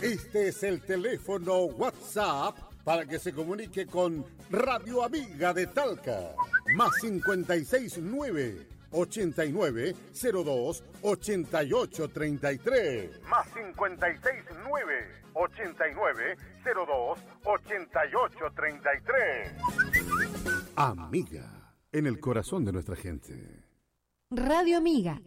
Este es el teléfono WhatsApp para que se comunique con Radio Amiga de Talca. Más 569 8902 8833. Más 569 8902 8833. Amiga, en el corazón de nuestra gente. Radio Amiga.